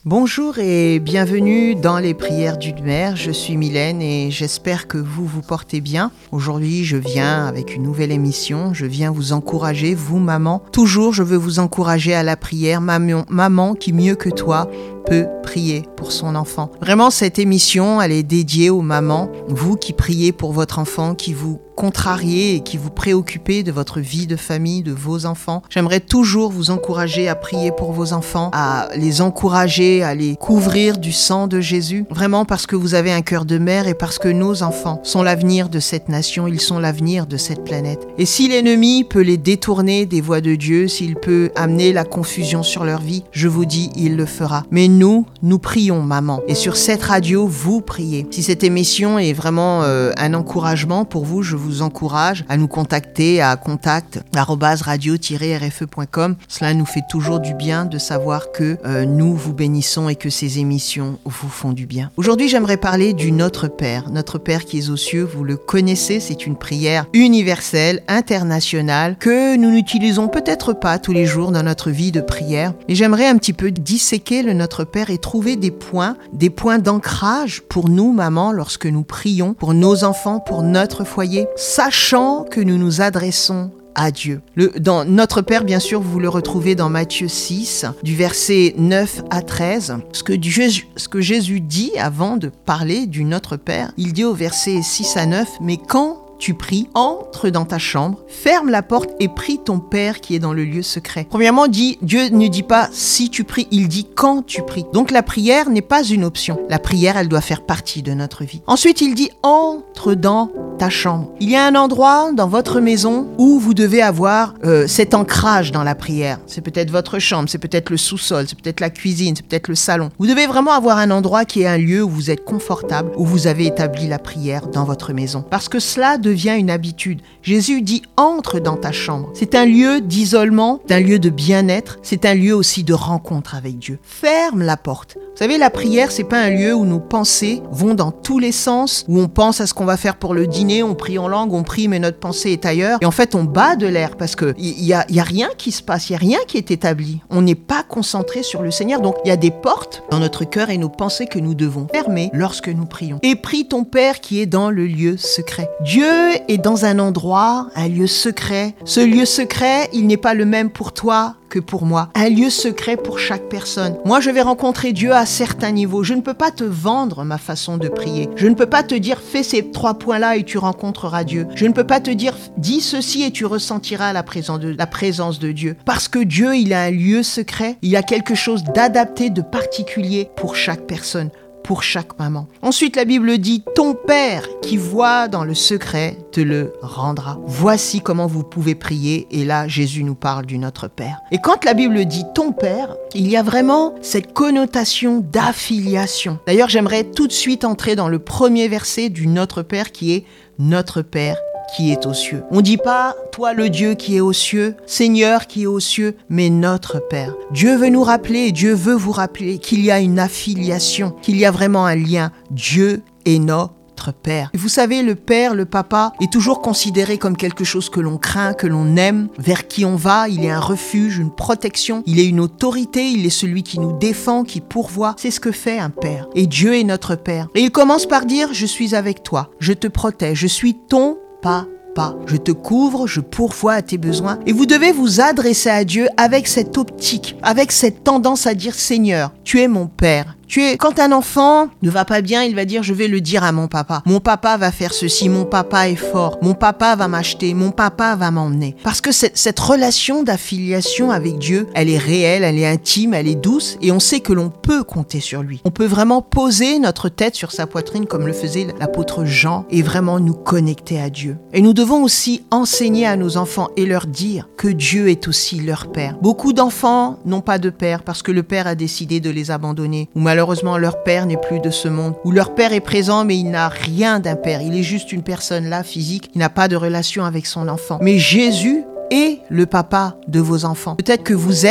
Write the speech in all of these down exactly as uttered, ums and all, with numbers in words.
Bonjour et bienvenue dans les prières d'une mère. Je suis Mylène et j'espère que vous vous portez bien. Aujourd'hui, je viens avec une nouvelle émission. Je viens vous encourager, vous maman. Toujours, je veux vous encourager à la prière. Maman, maman qui mieux que toi peut prier pour son enfant. Vraiment, cette émission, elle est dédiée aux mamans. Vous qui priez pour votre enfant, qui vous contrariez et qui vous préoccupez de votre vie de famille, de vos enfants. J'aimerais toujours vous encourager à prier pour vos enfants, à les encourager, à les couvrir du sang de Jésus. Vraiment parce que vous avez un cœur de mère et parce que nos enfants sont l'avenir de cette nation, ils sont l'avenir de cette planète. Et si l'ennemi peut les détourner des voies de Dieu, s'il peut amener la confusion sur leur vie, je vous dis, il le fera. Mais nous, nous prions, maman. Et sur cette radio, vous priez. Si cette émission est vraiment euh, un encouragement pour vous, je vous encourage à nous contacter à contact arobase radio tiret r f e point com. Cela nous fait toujours du bien de savoir que euh, nous vous bénissons et que ces émissions vous font du bien. Aujourd'hui, j'aimerais parler du Notre Père. Notre Père qui est aux cieux, vous le connaissez, c'est une prière universelle, internationale, que nous n'utilisons peut-être pas tous les jours dans notre vie de prière. Et j'aimerais un petit peu disséquer le Notre Père et trouver des points, des points d'ancrage pour nous, maman, lorsque nous prions, pour nos enfants, pour notre foyer, sachant que nous nous adressons à Dieu. Le, dans Notre Père, bien sûr, vous le retrouvez dans Matthieu six, du verset neuf à treize. Ce que, Dieu, ce que Jésus dit avant de parler du Notre Père, il dit au verset six à neuf, « Mais quand tu pries, entre dans ta chambre, ferme la porte et prie ton Père qui est dans le lieu secret. » Premièrement, dit, Dieu ne dit pas si tu pries, il dit quand tu pries. Donc la prière n'est pas une option. La prière, elle doit faire partie de notre vie. Ensuite, il dit entre dans ta chambre. Il y a un endroit dans votre maison où vous devez avoir euh, cet ancrage dans la prière. C'est peut-être votre chambre, c'est peut-être le sous-sol, c'est peut-être la cuisine, c'est peut-être le salon. Vous devez vraiment avoir un endroit qui est un lieu où vous êtes confortable, où vous avez établi la prière dans votre maison. Parce que cela devient une habitude. Jésus dit entre dans ta chambre. C'est un lieu d'isolement, c'est un lieu de bien-être, c'est un lieu aussi de rencontre avec Dieu. Ferme la porte. Vous savez, la prière, c'est pas un lieu où nos pensées vont dans tous les sens, où on pense à ce qu'on va faire pour le dîner, on prie en langue, on prie mais notre pensée est ailleurs. Et en fait, on bat de l'air parce que il y a, y a rien qui se passe, il y a rien qui est établi. On n'est pas concentré sur le Seigneur. Donc, il y a des portes dans notre cœur et nos pensées que nous devons fermer lorsque nous prions. Et prie ton Père qui est dans le lieu secret. Dieu est dans un endroit, un lieu secret. Ce lieu secret, il n'est pas le même pour toi que pour moi. Un lieu secret pour chaque personne. Moi, je vais rencontrer Dieu à certains niveaux. Je ne peux pas te vendre ma façon de prier. Je ne peux pas te dire fais ces trois points-là et tu rencontreras Dieu. Je ne peux pas te dire dis ceci et tu ressentiras la présence de, la présence de Dieu. Parce que Dieu, il a un lieu secret. Il a quelque chose d'adapté, de particulier pour chaque personne, pour chaque maman. Ensuite, la Bible dit « Ton Père qui voit dans le secret te le rendra. » Voici comment vous pouvez prier. Et là, Jésus nous parle du Notre Père. Et quand la Bible dit « Ton Père », il y a vraiment cette connotation d'affiliation. D'ailleurs, j'aimerais tout de suite entrer dans le premier verset du Notre Père qui est « Notre Père qui est aux cieux ». On ne dit pas « Toi le Dieu qui est aux cieux, Seigneur qui est aux cieux », mais notre Père. Dieu veut nous rappeler, Dieu veut vous rappeler qu'il y a une affiliation, qu'il y a vraiment un lien. Dieu est notre Père. Vous savez, le Père, le Papa, est toujours considéré comme quelque chose que l'on craint, que l'on aime, vers qui on va. Il est un refuge, une protection. Il est une autorité, il est celui qui nous défend, qui pourvoit. C'est ce que fait un Père. Et Dieu est notre Père. Et il commence par dire « Je suis avec toi, je te protège, je suis ton Papa. Pas. Je te couvre, je pourvois à tes besoins. » Et vous devez vous adresser à Dieu avec cette optique, avec cette tendance à dire « Seigneur, tu es mon Père. » Tu es, quand un enfant ne va pas bien, il va dire « Je vais le dire à mon papa. Mon papa va faire ceci, mon papa est fort, mon papa va m'acheter, mon papa va m'emmener. » Parce que cette, cette relation d'affiliation avec Dieu, elle est réelle, elle est intime, elle est douce et on sait que l'on peut compter sur lui. On peut vraiment poser notre tête sur sa poitrine comme le faisait l'apôtre Jean et vraiment nous connecter à Dieu. Et nous devons aussi enseigner à nos enfants et leur dire que Dieu est aussi leur Père. Beaucoup d'enfants n'ont pas de père parce que le père a décidé de les abandonner ou malheureusement Malheureusement, leur père n'est plus de ce monde. Ou leur père est présent, mais il n'a rien d'un père. Il est juste une personne là, physique. Il n'a pas de relation avec son enfant. Mais Jésus est le papa de vos enfants. Peut-être que vous êtes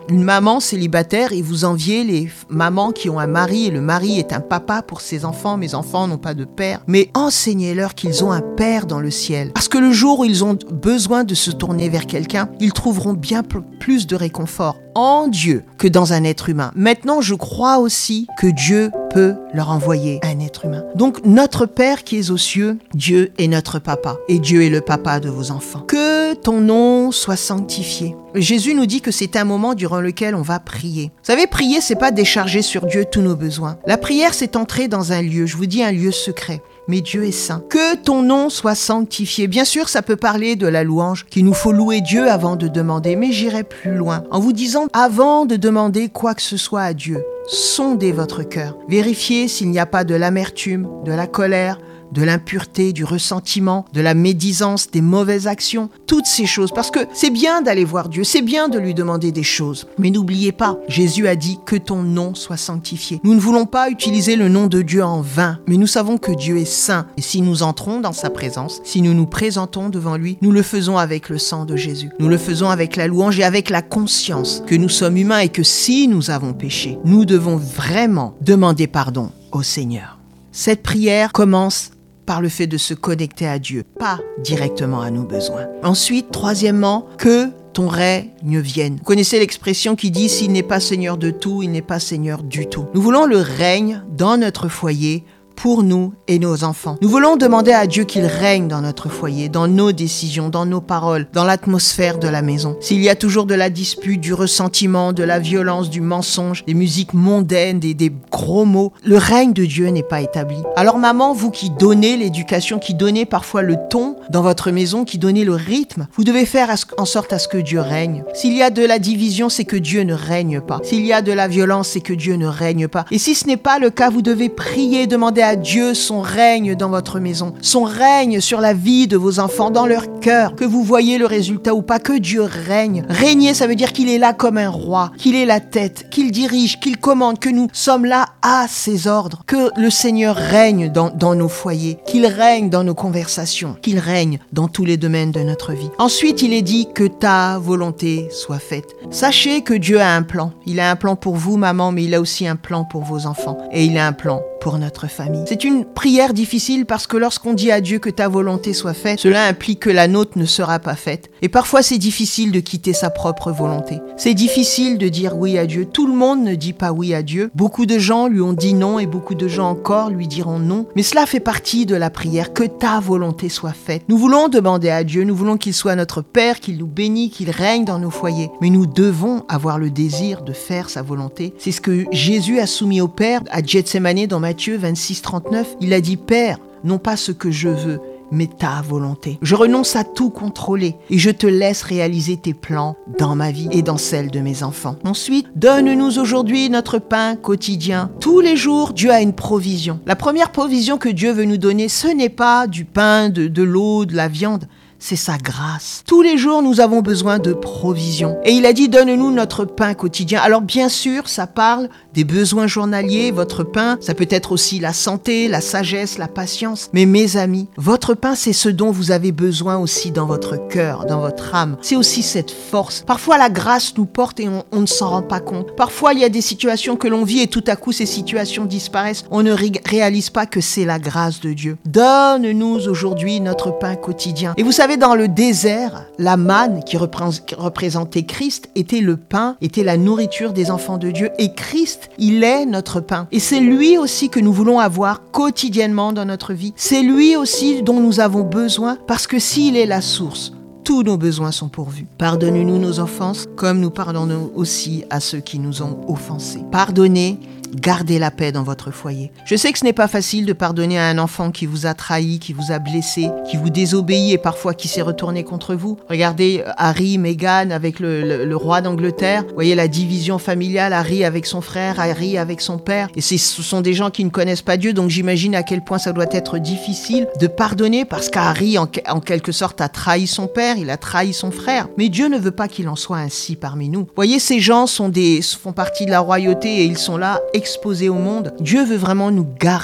une maman célibataire et vous enviez les mamans qui ont un mari et le mari est un papa pour ses enfants. Mes enfants n'ont pas de père. Mais enseignez-leur qu'ils ont un père dans le ciel. Parce que le jour où ils ont besoin de se tourner vers quelqu'un, ils trouveront bien plus de réconfort en Dieu que dans un être humain. Maintenant, je crois aussi que Dieu peut leur envoyer un être humain. Donc, notre Père qui est aux cieux, Dieu est notre papa. Et Dieu est le papa de vos enfants. Que ton nom soit sanctifié. Jésus nous dit que c'est un moment durant lequel on va prier. Vous savez, prier, c'est pas décharger sur Dieu tous nos besoins. La prière, c'est entrer dans un lieu. Je vous dis un lieu secret. Mais Dieu est saint. Que ton nom soit sanctifié. Bien sûr, ça peut parler de la louange, qu'il nous faut louer Dieu avant de demander, mais j'irai plus loin. En vous disant, avant de demander quoi que ce soit à Dieu, sondez votre cœur. Vérifiez s'il n'y a pas de l'amertume, de la colère, de l'impureté, du ressentiment, de la médisance, des mauvaises actions, toutes ces choses. Parce que c'est bien d'aller voir Dieu, c'est bien de lui demander des choses. Mais n'oubliez pas, Jésus a dit que ton nom soit sanctifié. Nous ne voulons pas utiliser le nom de Dieu en vain, mais nous savons que Dieu est saint. Et si nous entrons dans sa présence, si nous nous présentons devant lui, nous le faisons avec le sang de Jésus. Nous le faisons avec la louange et avec la conscience que nous sommes humains et que si nous avons péché, nous devons vraiment demander pardon au Seigneur. Cette prière commence par le fait de se connecter à Dieu, pas directement à nos besoins. Ensuite, troisièmement, que ton règne vienne. Vous connaissez l'expression qui dit « s'il n'est pas Seigneur de tout, il n'est pas Seigneur du tout ». Nous voulons le règne dans notre foyer, pour nous et nos enfants. Nous voulons demander à Dieu qu'il règne dans notre foyer, dans nos décisions, dans nos paroles, dans l'atmosphère de la maison. S'il y a toujours de la dispute, du ressentiment, de la violence, du mensonge, des musiques mondaines, des, des gros mots, le règne de Dieu n'est pas établi. Alors maman, vous qui donnez l'éducation, qui donnez parfois le ton dans votre maison, qui donnez le rythme, vous devez faire en sorte à ce que Dieu règne. S'il y a de la division, c'est que Dieu ne règne pas. S'il y a de la violence, c'est que Dieu ne règne pas. Et si ce n'est pas le cas, vous devez prier, demander à Dieu son règne dans votre maison, son règne sur la vie de vos enfants, dans leur cœur, que vous voyez le résultat ou pas, que Dieu règne. Régner, ça veut dire qu'il est là comme un roi, qu'il est la tête, qu'il dirige, qu'il commande, que nous sommes là à ses ordres, que le Seigneur règne dans, dans nos foyers, qu'il règne dans nos conversations, qu'il règne dans tous les domaines de notre vie. Ensuite, il est dit que ta volonté soit faite. Sachez que Dieu a un plan. Il a un plan pour vous, maman, mais il a aussi un plan pour vos enfants. Et il a un plan pour notre famille. C'est une prière difficile parce que lorsqu'on dit à Dieu que ta volonté soit faite, cela implique que la nôtre ne sera pas faite. Et parfois, c'est difficile de quitter sa propre volonté. C'est difficile de dire oui à Dieu. Tout le monde ne dit pas oui à Dieu. Beaucoup de gens lui ont dit non et beaucoup de gens encore lui diront non. Mais cela fait partie de la prière, que ta volonté soit faite. Nous voulons demander à Dieu, nous voulons qu'il soit notre Père, qu'il nous bénisse, qu'il règne dans nos foyers. Mais nous devons avoir le désir de faire sa volonté. C'est ce que Jésus a soumis au Père à Gethsémani dans Matthieu vingt-six, trente-neuf. Il a dit « Père, non pas ce que je veux, mais ta volonté. Je renonce à tout contrôler et je te laisse réaliser tes plans dans ma vie et dans celle de mes enfants. » Ensuite, donne-nous aujourd'hui notre pain quotidien. Tous les jours, Dieu a une provision. La première provision que Dieu veut nous donner, ce n'est pas du pain, de, de l'eau, de la viande. C'est sa grâce. Tous les jours, nous avons besoin de provisions. Et il a dit, donne-nous notre pain quotidien. Alors bien sûr, ça parle des besoins journaliers. Votre pain, ça peut être aussi la santé, la sagesse, la patience. Mais mes amis, votre pain, c'est ce dont vous avez besoin aussi dans votre cœur, dans votre âme. C'est aussi cette force. Parfois, la grâce nous porte et on, on ne s'en rend pas compte. Parfois, il y a des situations que l'on vit et tout à coup, ces situations disparaissent. On ne ré- réalise pas que c'est la grâce de Dieu. Donne-nous aujourd'hui notre pain quotidien. Et vous savez, dans le désert, la manne qui représentait Christ était le pain, était la nourriture des enfants de Dieu. Et Christ, il est notre pain. Et c'est lui aussi que nous voulons avoir quotidiennement dans notre vie. C'est lui aussi dont nous avons besoin, parce que s'il est la source, tous nos besoins sont pourvus. Pardonnez-nous nos offenses, comme nous pardonnons aussi à ceux qui nous ont offensés. Pardonnez. Gardez la paix dans votre foyer. Je sais que ce n'est pas facile de pardonner à un enfant qui vous a trahi, qui vous a blessé, qui vous désobéit et parfois qui s'est retourné contre vous. Regardez Harry, Meghan avec le, le, le roi d'Angleterre. Vous voyez la division familiale, Harry avec son frère, Harry avec son père. Et ce sont des gens qui ne connaissent pas Dieu, donc j'imagine à quel point ça doit être difficile de pardonner parce qu'Harry, en, en quelque sorte, a trahi son père, il a trahi son frère. Mais Dieu ne veut pas qu'il en soit ainsi parmi nous. Vous voyez, ces gens sont des, font partie de la royauté et ils sont là exposés au monde. Dieu veut vraiment nous garder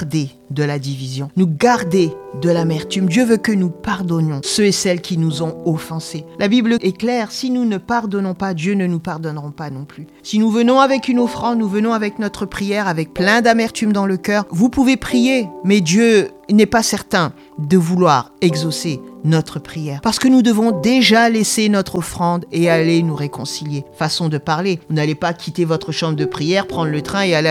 de la division, nous garder de l'amertume. Dieu veut que nous pardonnions ceux et celles qui nous ont offensés. La Bible est claire, si nous ne pardonnons pas, Dieu ne nous pardonnera pas non plus. Si nous venons avec une offrande, nous venons avec notre prière, avec plein d'amertume dans le cœur, vous pouvez prier, mais Dieu n'est pas certain de vouloir exaucer notre prière. Parce que nous devons déjà laisser notre offrande et aller nous réconcilier. Façon de parler, vous n'allez pas quitter votre chambre de prière, prendre le train et aller